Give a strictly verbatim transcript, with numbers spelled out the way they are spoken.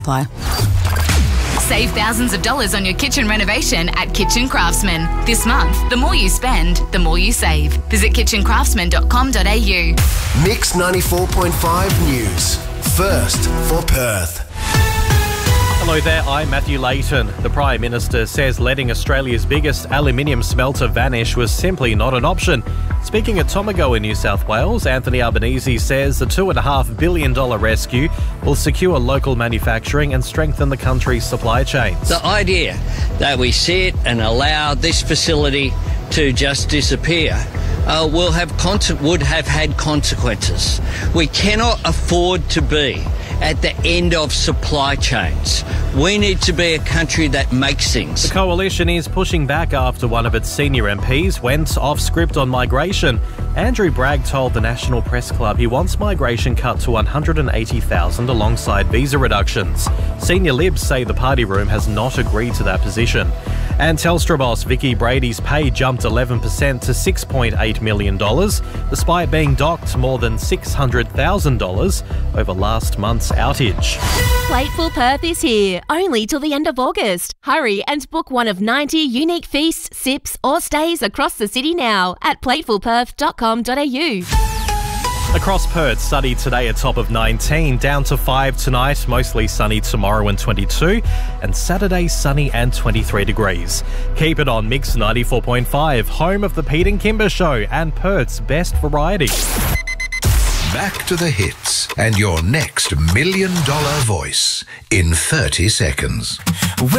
Apply. Save thousands of dollars on your kitchen renovation at Kitchen Craftsman. This month, the more you spend, the more you save. Visit kitchen craftsman dot com dot a u. Mix ninety-four point five News. First for Perth. Hello there, I'm Matthew Layton. The Prime Minister says letting Australia's biggest aluminium smelter vanish was simply not an option. Speaking at Tomago in New South Wales, Anthony Albanese says the two point five billion dollars rescue will secure local manufacturing and strengthen the country's supply chains. The idea that we sit and allow this facility to just disappear uh, will have con- would have had consequences. We cannot afford to be at the end of supply chains. We need to be a country that makes things. The coalition is pushing back after one of its senior M Ps went off script on migration. Andrew Bragg told the National Press Club he wants migration cut to one hundred eighty thousand alongside visa reductions. Senior Libs say the party room has not agreed to that position. And Telstra boss Vicky Brady's pay jumped eleven percent to six point eight million dollars, despite being docked more than six hundred thousand dollars over last month's outage. Plateful Perth is here, only till the end of August. Hurry and book one of ninety unique feasts, sips or stays across the city now at plateful perth dot com dot a u. Across Perth, sunny today, a top of nineteen, down to five tonight, mostly sunny tomorrow and twenty-two, and Saturday sunny and twenty-three degrees. Keep it on Mix ninety-four point five, home of the Pete and Kimber Show and Perth's best variety. Back to the hits and your next million dollar voice in thirty seconds.